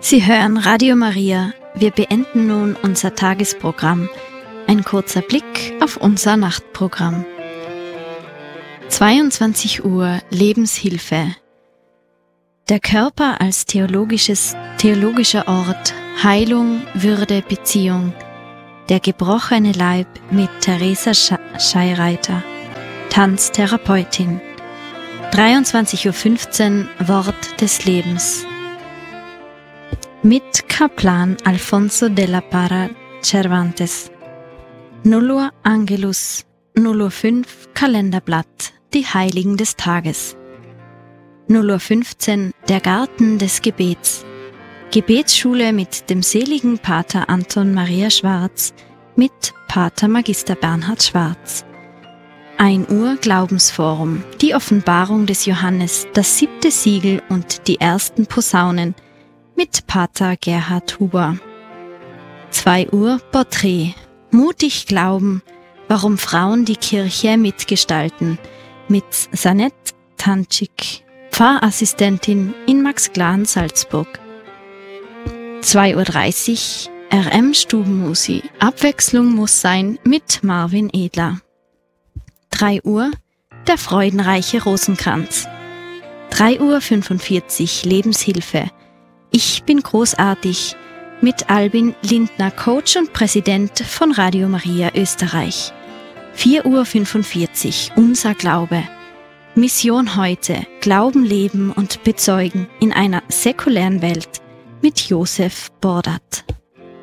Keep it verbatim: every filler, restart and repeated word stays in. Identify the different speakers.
Speaker 1: Sie hören Radio Maria. Wir beenden nun unser Tagesprogramm. Ein kurzer Blick auf unser Nachtprogramm. zweiundzwanzig Uhr Lebenshilfe. Der Körper als theologisches, theologischer Ort, Heilung, Würde, Beziehung. Der gebrochene Leib mit Theresa Scheireiter, Tanztherapeutin. dreiundzwanzig Uhr fünfzehn Wort des Lebens. Mit Kaplan Alfonso della Parra Cervantes. null Uhr Angelus, null Uhr fünf Kalenderblatt, die Heiligen des Tages. null Uhr fünfzehn Der Garten des Gebets. Gebetsschule mit dem seligen Pater Anton Maria Schwarz, mit Pater Magister Bernhard Schwarz. ein Uhr Glaubensforum, die Offenbarung des Johannes, das siebte Siegel und die ersten Posaunen, mit Pater Gerhard Huber. zwei Uhr Porträt, mutig glauben, warum Frauen die Kirche mitgestalten, mit Sanette Tanczyk, Pfarrassistentin in Max Glan, Salzburg. zwei Uhr dreißig R M Stubenmusi, Abwechslung muss sein, mit Marvin Edler. drei Uhr Der freudenreiche Rosenkranz. drei Uhr fünfundvierzig Lebenshilfe. Ich bin großartig, mit Albin Lindner, Coach und Präsident von Radio Maria Österreich. vier Uhr fünfundvierzig Unser Glaube. Mission heute, Glauben leben und bezeugen in einer säkulären Welt, mit Josef Bordat.